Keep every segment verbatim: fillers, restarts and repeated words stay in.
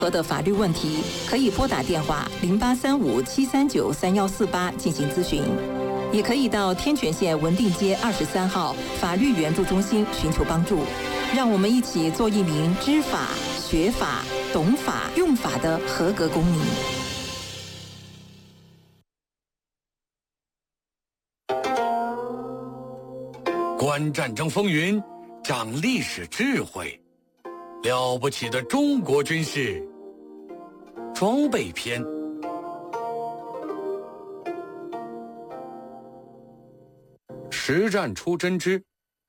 何的法律问题，可以拨打电话零八三五七三九三幺四八进行咨询，也可以到天泉县文定街二十三号法律援助中心寻求帮助。让我们一起做一名知法、学法、懂法、用法的合格公民。 观战争风云，长历史智慧，了不起的中国军事装备篇。实战出真知。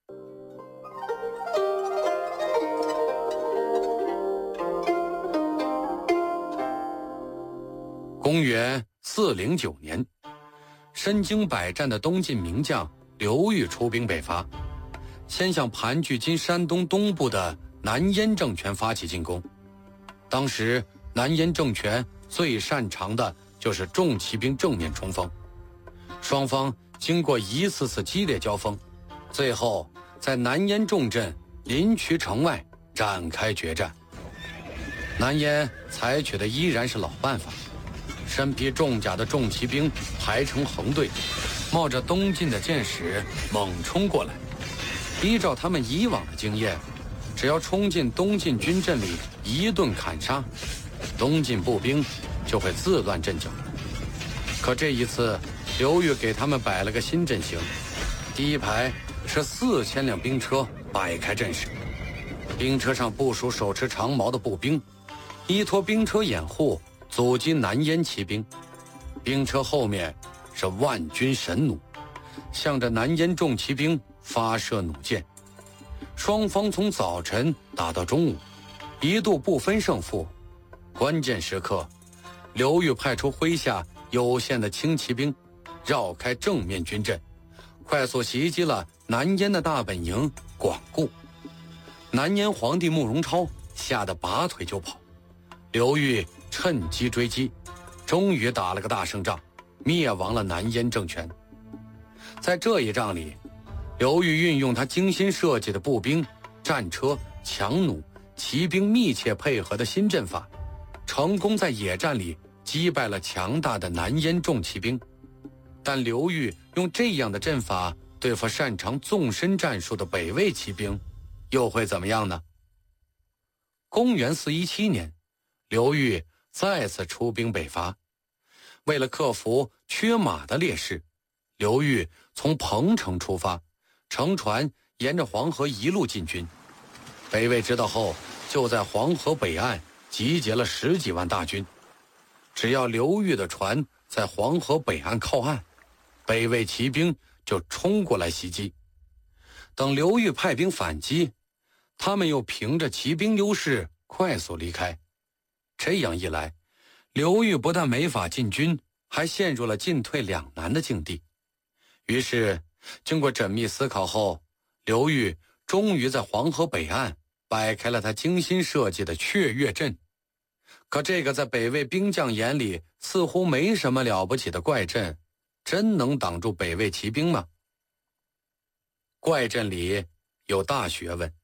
公元四零九年，身经百战的东晋名将刘裕出兵北伐，先向盘踞今山东东部的南燕政权发起进攻。当时南燕政权最擅长的就是重骑兵正面冲锋，双方经过一次次激烈交锋，最后在南燕重镇临渠城外展开决战。南燕采取的依然是老办法，身披重甲的重骑兵排成横队，冒着东晋的箭矢猛冲过来。依照他们以往的经验，只要冲进东晋军阵里一顿砍杀，东晋步兵就会自乱阵脚。可这一次刘裕给他们摆了个新阵型，第一排是四千辆兵车摆开阵势，兵车上部署手持长矛的步兵，依托兵车掩护阻击南燕骑兵。兵车后面是万军神弩，向着南燕重骑兵发射弩箭。双方从早晨打到中午，一度不分胜负。关键时刻，刘裕派出麾下有限的轻骑兵，绕开正面军阵，快速袭击了南燕的大本营广固。南燕皇帝慕容超吓得拔腿就跑，刘裕趁机追击，终于打了个大胜仗，灭亡了南燕政权。在这一仗里，刘裕运用他精心设计的步兵、战车、强弩、骑兵密切配合的新阵法，成功在野战里击败了强大的南燕重骑兵。但刘裕用这样的阵法对付擅长纵深战术的北魏骑兵，又会怎么样呢？公元四一七年，刘裕再次出兵北伐。为了克服缺马的劣势，刘裕从彭城出发，乘船沿着黄河一路进军。北魏知道后，就在黄河北岸集结了十几万大军。只要刘裕的船在黄河北岸靠岸，北魏骑兵就冲过来袭击。等刘裕派兵反击，他们又凭着骑兵优势快速离开。这样一来，刘裕不但没法进军，还陷入了进退两难的境地。于是经过缜密思考后，刘裕终于在黄河北岸摆开了他精心设计的雀跃阵。可这个在北魏兵将眼里似乎没什么了不起的怪阵，真能挡住北魏骑兵吗？怪阵里有大学问。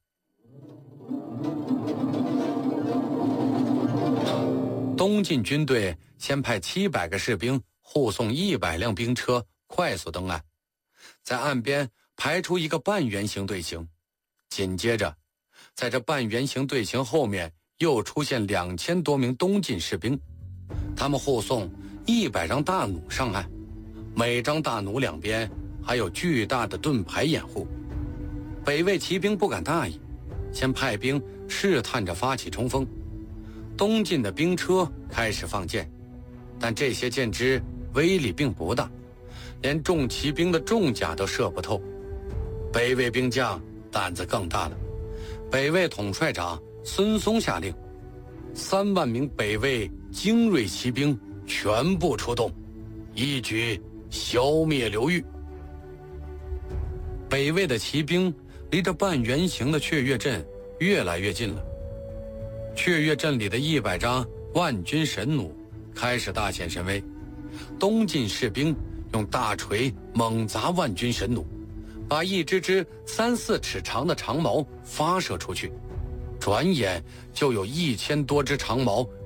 东晋军队先派七百个士兵护送一百辆兵车快速登岸，在岸边排出一个半圆形队形，紧接着在这半圆形队形后面又出现两千多名东晋士兵，他们护送一百张大弩上岸，每张大弩两边还有巨大的盾牌掩护。北魏骑兵不敢大意，先派兵试探着发起冲锋。东晋的兵车开始放箭，但这些箭支威力并不大，连重骑兵的重甲都射不透。北魏兵将胆子更大了，北魏统帅长孙松下令，三万名北魏精锐骑兵全部出动，一举消灭刘裕。北魏的骑兵离这半圆形的雀跃阵越来越近了。雀跃阵里的一百张万军神弩开始大显神威，东晋士兵用大锤猛砸万军神弩，把一支支三四尺长的长矛发射出去，转眼就有一千多支长矛